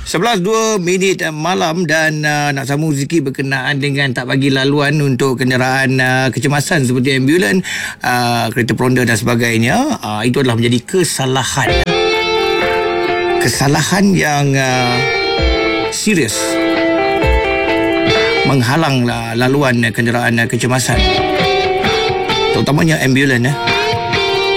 11.02 malam dan nak sambung Ziki berkenaan dengan tak bagi laluan untuk kenderaan kecemasan seperti ambulan, kereta peronda dan sebagainya. Itu adalah menjadi kesalahan yang serius, menghalang laluan kenderaan kecemasan, terutamanya ambulan.